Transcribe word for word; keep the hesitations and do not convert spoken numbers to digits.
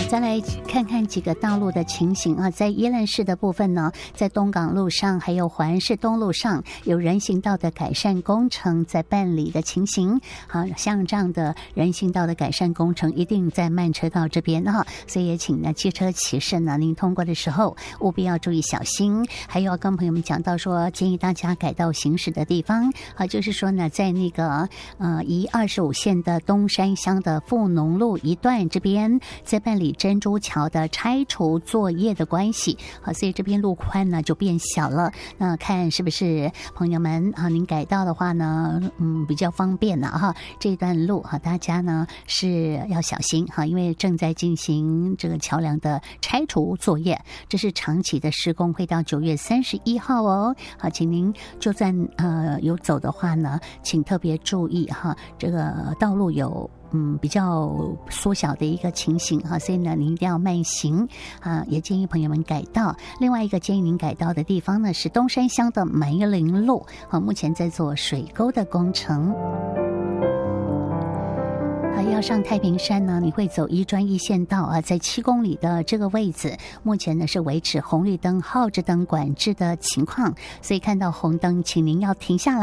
再来看看几个道路的情形啊，在宜兰市的部分呢，在东港路上还有环市东路上有人行道的改善工程在办理的情形。好，像这样的人行道的改善工程一定在慢车道这边哈，所以也请呢汽车骑士呢，您通过的时候务必要注意小心。还有跟朋友们讲到说，建议大家改道行驶的地方啊，就是说呢，在那个呃宜二十五线的东山乡的富农路一段这边，在办理珍珠桥的拆除作业的关系，好，所以这边路宽呢就变小了。那看是不是朋友们啊，您改道的话呢，嗯，比较方便了哈。这段路哈，大家呢是要小心哈，因为正在进行这个桥梁的拆除作业，这是长期的施工，会到九月三十一号哦。好，请您就算呃有走的话呢，请特别注意哈，这个道路有嗯比较缩小的一个情形哈，所以呢您一定要慢行啊，也建议朋友们改道。另外一个建议您改道的地方呢是东山乡的梅林路，啊，目前在做水沟的工程。要上太平山呢，你会走一专一线道啊，在七公里的这个位置，目前呢是维持红绿灯、号志灯管制的情况，所以看到红灯，请您要停下来。